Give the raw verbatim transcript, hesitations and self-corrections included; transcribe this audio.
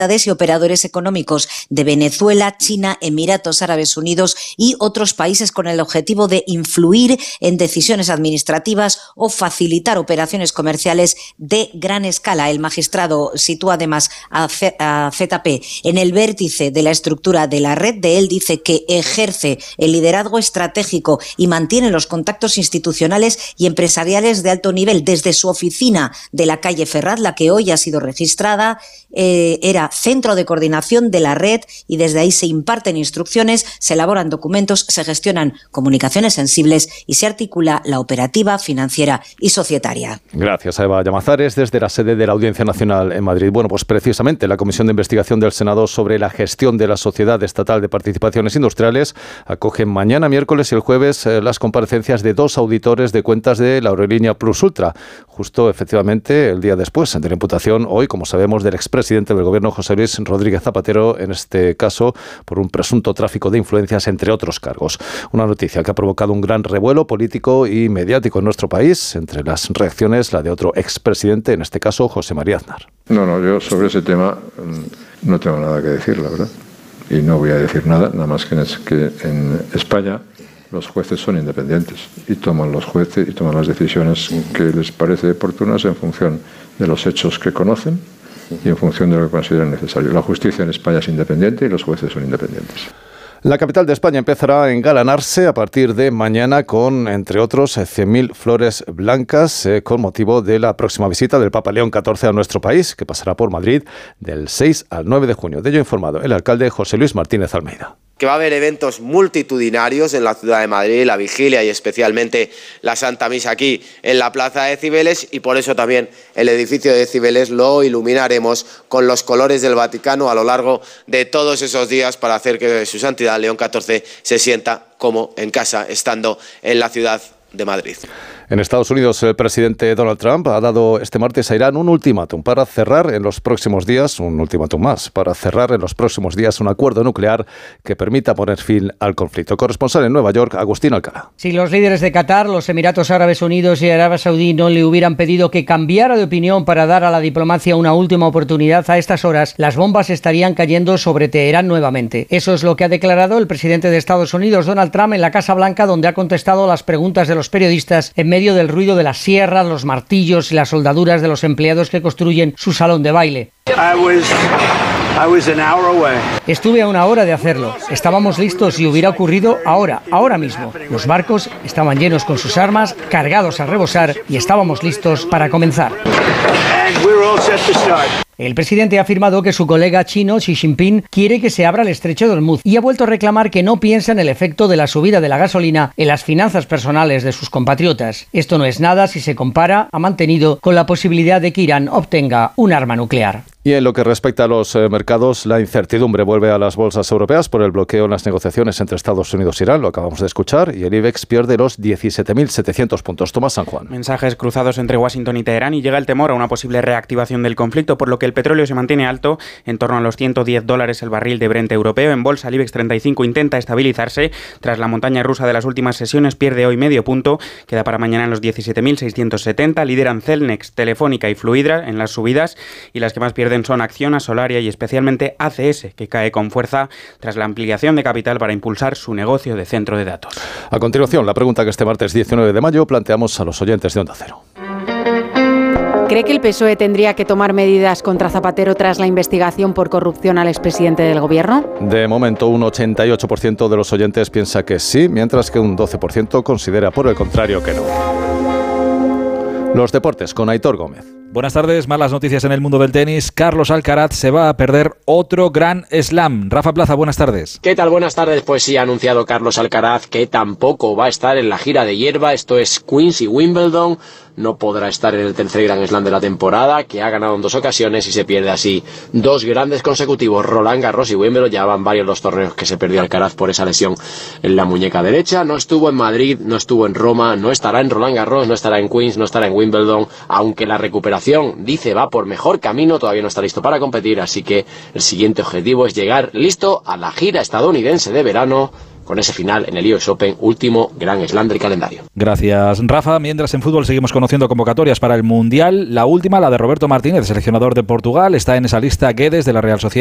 y operadores económicos de Venezuela, China, Emiratos Árabes Unidos y otros países con el objetivo de influir en decisiones administrativas o facilitar operaciones comerciales de gran escala. El magistrado sitúa además a Z P en el vértice de la estructura de la red. De él dice que ejerce el liderazgo estratégico y mantiene los contactos institucionales y empresariales de alto nivel. Desde su oficina de la calle Ferraz, la que hoy ha sido registrada, eh, era centro de coordinación de la red y desde ahí se imparten instrucciones, se elaboran documentos, se gestionan comunicaciones sensibles y se articula la operativa, financiera y societaria. Gracias a Eva Llamazares desde la sede de la Audiencia Nacional en Madrid. Bueno, pues precisamente la Comisión de Investigación del Senado sobre la gestión de la Sociedad Estatal de Participaciones Industriales acoge mañana miércoles y el jueves eh, las comparecencias de dos auditores de cuentas de la aerolínea Plus Ultra, justo efectivamente el día después de la imputación hoy, como sabemos, del expresidente del Gobierno José Luis Rodríguez Zapatero, en este caso por un presunto tráfico de influencias, entre otros cargos. Una noticia que ha provocado un gran revuelo político y mediático en nuestro país. Entre las reacciones, la de otro expresidente, en este caso José María Aznar. No, no, yo sobre ese tema no tengo nada que decir, la verdad. Y no voy a decir nada, nada más que en, que en España los jueces son independientes y toman los jueces y toman las decisiones que les parece oportunas en función de los hechos que conocen y en función de lo que consideran necesario. La justicia en España es independiente y los jueces son independientes. La capital de España empezará a engalanarse a partir de mañana con, entre otros, cien mil flores blancas eh, con motivo de la próxima visita del Papa León catorce a nuestro país, que pasará por Madrid del seis al nueve de junio. De ello ha informado el alcalde José Luis Martínez Almeida. Que va a haber eventos multitudinarios en la ciudad de Madrid, la vigilia y especialmente la Santa Misa aquí en la Plaza de Cibeles, y por eso también el edificio de Cibeles lo iluminaremos con los colores del Vaticano a lo largo de todos esos días para hacer que su santidad León catorce se sienta como en casa, estando en la ciudad de Madrid. En Estados Unidos, el presidente Donald Trump ha dado este martes a Irán un ultimátum para cerrar en los próximos días, un ultimátum más, para cerrar en los próximos días un acuerdo nuclear que permita poner fin al conflicto. Corresponsal en Nueva York, Agustín Alcalá. Si los líderes de Qatar, los Emiratos Árabes Unidos y Arabia Saudí no le hubieran pedido que cambiara de opinión para dar a la diplomacia una última oportunidad a estas horas, las bombas estarían cayendo sobre Teherán nuevamente. Eso es lo que ha declarado el presidente de Estados Unidos, Donald Trump, en la Casa Blanca, donde ha contestado las preguntas de los periodistas en medio del ruido de las sierras, los martillos y las soldaduras de los empleados que construyen su salón de baile. I was, I was an hour away. Estuve a una hora de hacerlo. Estábamos listos y hubiera ocurrido ahora, ahora mismo. Los barcos estaban llenos con sus armas, cargados a rebosar, y estábamos listos para comenzar. And we're all set to start. El presidente ha afirmado que su colega chino Xi Jinping quiere que se abra el estrecho de Hormuz y ha vuelto a reclamar que no piensa en el efecto de la subida de la gasolina en las finanzas personales de sus compatriotas. Esto no es nada si se compara, ha mantenido, con la posibilidad de que Irán obtenga un arma nuclear. Y en lo que respecta a los eh, mercados, la incertidumbre vuelve a las bolsas europeas por el bloqueo en las negociaciones entre Estados Unidos e Irán, lo acabamos de escuchar, y el IBEX pierde los diecisiete mil setecientos puntos. Tomás San Juan. Mensajes cruzados entre Washington y Teherán y llega el temor a una posible reactivación del conflicto, por lo que el petróleo se mantiene alto, en torno a los ciento diez dólares el barril de Brent europeo. En bolsa, el IBEX treinta y cinco intenta estabilizarse. Tras la montaña rusa de las últimas sesiones, pierde hoy medio punto, queda para mañana en los diecisiete mil seiscientos setenta. Lideran Celnex, Telefónica y Fluidra en las subidas, y las que más pierden son Acciona, Solaria y especialmente A C S, que cae con fuerza tras la ampliación de capital para impulsar su negocio de centro de datos. A continuación, la pregunta que este martes diecinueve de mayo planteamos a los oyentes de Onda Cero. ¿Cree que el P S O E tendría que tomar medidas contra Zapatero tras la investigación por corrupción al expresidente del Gobierno? De momento, un ochenta y ocho por ciento de los oyentes piensa que sí, mientras que un doce por ciento considera por el contrario que no. Los deportes con Aitor Gómez. Buenas tardes, malas noticias en el mundo del tenis. Carlos Alcaraz se va a perder otro Grand Slam. Rafa Plaza, buenas tardes. ¿Qué tal? Buenas tardes. Pues sí, ha anunciado Carlos Alcaraz que tampoco va a estar en la gira de hierba. Esto es Queens y Wimbledon. No podrá estar en el tercer Grand Slam de la temporada, que ha ganado en dos ocasiones y se pierde así dos grandes consecutivos. Roland Garros y Wimbledon, ya van varios los torneos que se perdió Alcaraz por esa lesión en la muñeca derecha. No estuvo en Madrid, no estuvo en Roma, no estará en Roland Garros, no estará en Queens, no estará en Wimbledon, aunque la recuperación, dice, va por mejor camino, todavía no está listo para competir, así que el siguiente objetivo es llegar listo a la gira estadounidense de verano, con ese final en el U S Open, último Grand Slam del calendario. Gracias, Rafa. Mientras en fútbol seguimos conociendo convocatorias para el Mundial, la última, la de Roberto Martínez, seleccionador de Portugal, está en esa lista Guedes de la Real Sociedad.